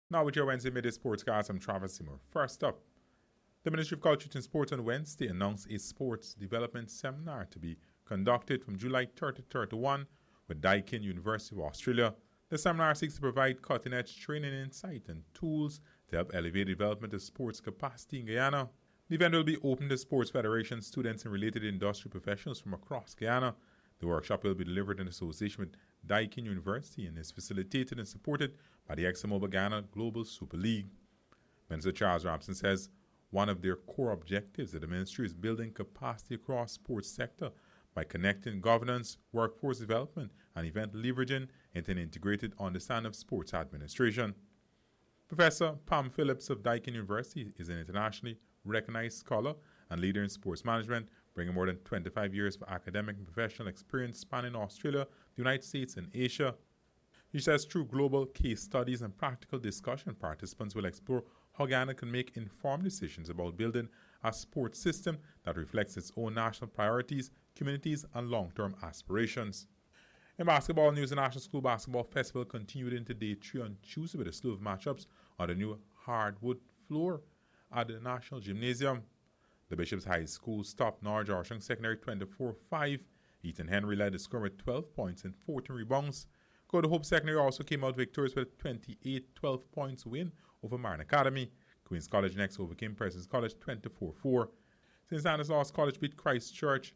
Now with your Wednesday Midday Sportscast, I'm Travis Seymour. First up, the Ministry of Culture and Sports on Wednesday announced a sports development seminar to be conducted from July 30 to 31 with Daikin University of Australia. The seminar seeks to provide cutting-edge training insight and tools to help elevate the development of sports capacity in Guyana. The event will be open to sports federations, students, and related industry professionals from across Guyana. The workshop will be delivered in association with Daikin University and is facilitated and supported by the ExxonMobil Guyana Global Super League. Minister Charles Ramsden says one of their core objectives of the ministry is building capacity across the sports sector by connecting governance, workforce development, and event leveraging into an integrated understanding of sports administration. Professor Pam Phillips of Daikin University is an internationally recognized scholar and leader in sports management, bringing more than 25 years of academic and professional experience spanning Australia, the United States, and Asia. She says through global case studies and practical discussion, participants will explore how Guyana can make informed decisions about building a sports system that reflects its own national priorities, communities, and long-term aspirations. In basketball news, the National School Basketball Festival continued into day 3 on Tuesday with a slew of matchups on the new hardwood floor at the National Gymnasium. The Bishops High School stopped Norwich Armstrong Secondary 24-5. Ethan Henry led the score with 12 points and 14 rebounds. Good Hope Secondary also came out victorious with a 28-12 points win over Marne Academy. Queen's College next overcame Preston's College 24-4. St. Stanislaus College beat Christ Church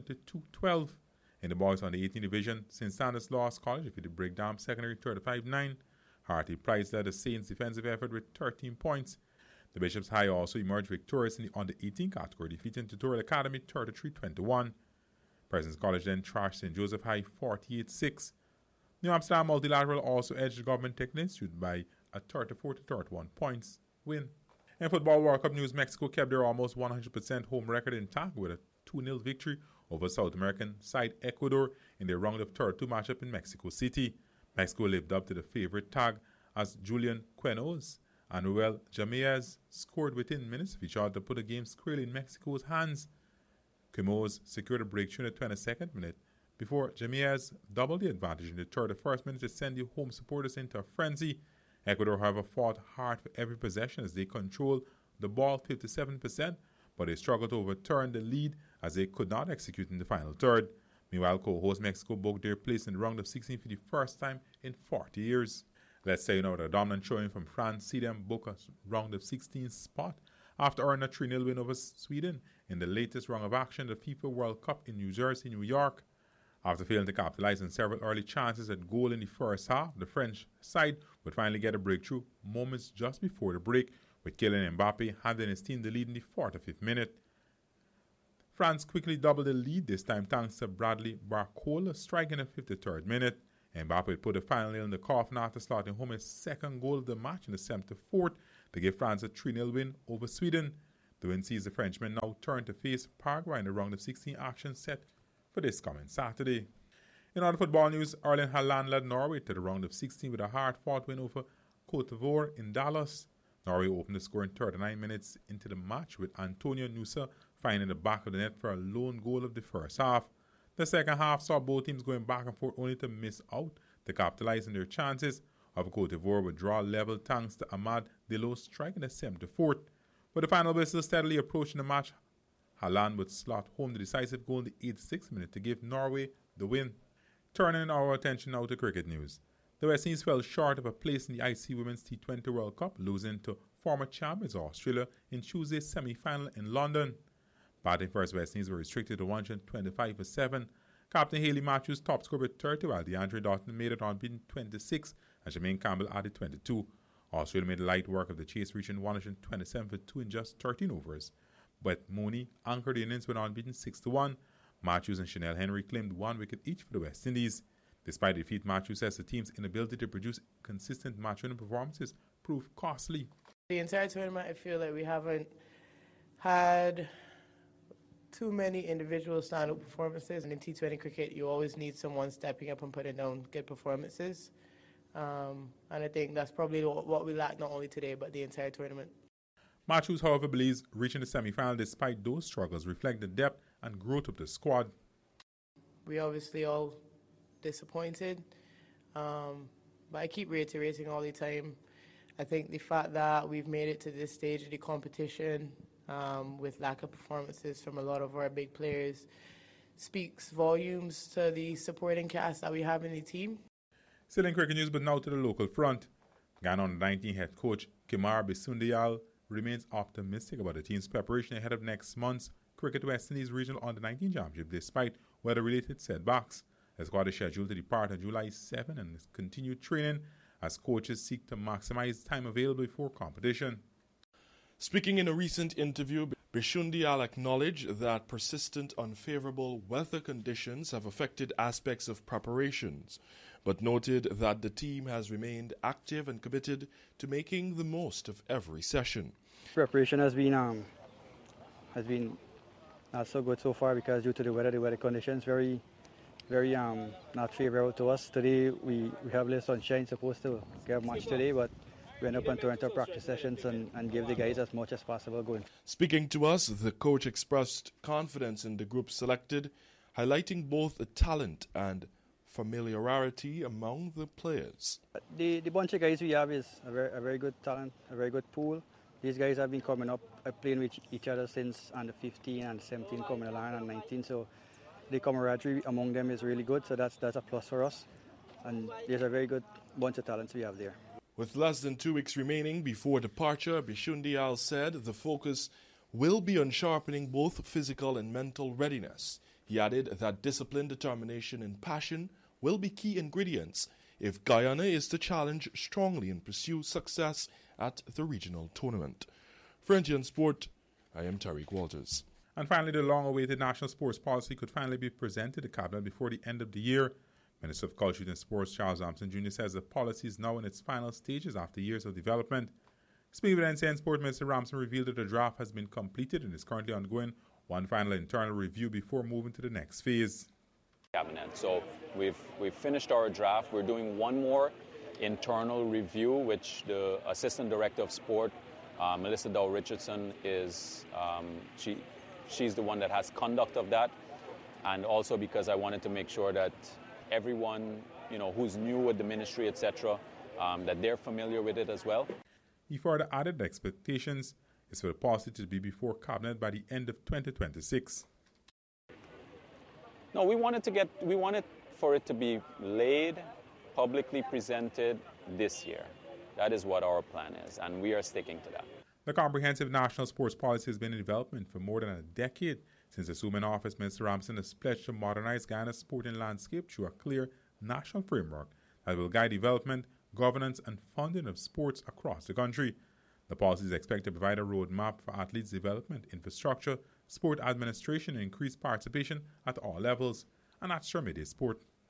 22-12. In the boys on the 18th division, St. Stanislaus College defeated Brigham Secondary 35-9. Hartley Price led the Saints' defensive effort with 13 points. The Bishops High also emerged victorious on the 18 category, defeating Tutorial Academy 33-21. Preston's College then trashed St. Joseph High 48-6. New Amsterdam Multilateral also edged the Government Technical Institute by a 34-31 points win. In Football World Cup news, Mexico kept their almost 100% home record intact with a 2-0 victory over South American side Ecuador in their round of 32 matchup in Mexico City. Mexico lived up to the favorite tag as Julian Quinones and Ruel Jamez scored within minutes of each other to put the game squarely in Mexico's hands. Quinones secured a breakthrough in the 22nd minute before Jamez doubled the advantage in the 31st minute to send the home supporters into a frenzy. Ecuador, however, fought hard for every possession as they controlled the ball 57%, but they struggled to overturn the lead as they could not execute in the final third. Meanwhile, co-host Mexico booked their place in the round of 16 for the first time in 40 years. Let's say now the dominant showing from France see them book a round of 16 spot after earning a 3-0 win over Sweden in the latest round of action, the FIFA World Cup in New Jersey, New York. After failing to capitalize on several early chances at goal in the first half, the French side would finally get a breakthrough moments just before the break, with Kylian Mbappe handing his team the lead in the 45th minute. France quickly doubled the lead, this time thanks to Bradley Barcola striking in the 53rd minute. Mbappe would put the final nail in the coffin after slotting home his second goal of the match in the 74th to give France a 3-0 win over Sweden. The win sees the Frenchmen now turn to face Paraguay in the round of 16 action set for this coming Saturday. In other football news, Erling Haaland led Norway to the round of 16 with a hard-fought win over Cote d'Ivoire in Dallas. Norway opened the score in 39 minutes into the match with Antonio Nusa finding the back of the net for a lone goal of the first half. The second half saw both teams going back and forth only to miss out to capitalize on their chances. Of Cote d'Ivoire would draw level thanks to Ahmad Delo striking the 74th. With the final whistle steadily approaching the match, Haaland would slot home the decisive goal in the 86th minute to give Norway the win. Turning our attention now to cricket news. The West Indies fell short of a place in the ICC Women's T20 World Cup, losing to former champions Australia in Tuesday's semi-final in London. Batting first, West Indies were restricted to 125 for 7. Captain Hayley Matthews top scored with 30, while DeAndre Doughton made it unbeaten 26, and Jermaine Campbell added 22. Australia made light work of the chase, reaching 127 for 2 in just 13 overs. But Mooney anchored the innings with unbeaten 6-1. Matthews and Chanel Henry claimed 1 wicket each for the West Indies. Despite defeat, Matthews says the team's inability to produce consistent match-winning performances proved costly. The entire tournament, I feel like we haven't had too many individual stand-up performances. And in T20 cricket, you always need someone stepping up and putting down good performances. And I think that's probably what we lack not only today, but the entire tournament. Matthews, however, believes reaching the semi-final despite those struggles reflect the depth and growth of the squad. We obviously all disappointed, but I keep reiterating all the time, I think the fact that we've made it to this stage of the competition with lack of performances from a lot of our big players speaks volumes to the supporting cast that we have in the team. Still in cricket news, but now to the local front. Ghana under-19 head coach Kimar Bisundial remains optimistic about the team's preparation ahead of next month's Cricket West Indies Regional Under-19 Championship, despite weather-related setbacks. The squad is scheduled to depart on July 7 and is continued training as coaches seek to maximize time available before competition. Speaking in a recent interview, Bisundial acknowledged that persistent unfavorable weather conditions have affected aspects of preparations, but noted that the team has remained active and committed to making the most of every session. Preparation has been not so good so far because due to the weather conditions very not favorable to us. Today we have little sunshine, supposed to get a match today, but we end up entering our practice sessions and give the guys as much as possible going. Speaking to us, the coach expressed confidence in the group selected, highlighting both the talent and familiarity among the players. The bunch of guys we have is a very good talent, a very good pool. These guys have been coming up, playing with each other since under 15 and 17 coming along and 19. So the camaraderie among them is really good. So that's a plus for us. And there's a very good bunch of talents we have there. With less than 2 weeks remaining before departure, Bisundial said the focus will be on sharpening both physical and mental readiness. He added that discipline, determination, and passion will be key ingredients if Guyana is to challenge strongly and pursue success at the regional tournament. Frenchian Sport, I am Tariq Walters. And finally, the long-awaited national sports policy could finally be presented to the Cabinet before the end of the year. Minister of Culture and Sports Charles Lamson Jr. says the policy is now in its final stages after years of development. Speaking with NCN Sport, Minister Ramson revealed that the draft has been completed and is currently undergoing one final internal review before moving to the next phase. Cabinet. So we've finished our draft. We're doing one more internal review, which the Assistant Director of Sport, Melissa Dow Richardson, is she's the one that has conduct of that, and also because I wanted to make sure that everyone, who's new with the ministry, etc., that they're familiar with it as well. He further added the expectations is for the policy to be before Cabinet by the end of 2026. No, we wanted for it to be laid, publicly presented this year. That is what our plan is, and we are sticking to that. The comprehensive national sports policy has been in development for more than a decade. Since assuming office, Mr. Ramson has pledged to modernize Ghana's sporting landscape through a clear national framework that will guide development, governance, and funding of sports across the country. The policy is expected to provide a roadmap for athletes' development, infrastructure, sport administration, and increased participation at all levels. And that's Midday Sport.